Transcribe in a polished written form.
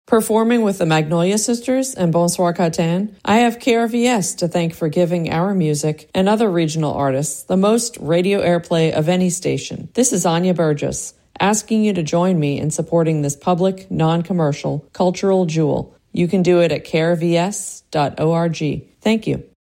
Performing with the Magnolia Sisters and Bonsoir Catan, I have KRVS to thank for giving our music and other regional artists the most radio airplay of any station. This is Anya Burgess, asking you to join me in supporting this public, non-commercial, cultural jewel. You can do it at krvs.org. Thank you.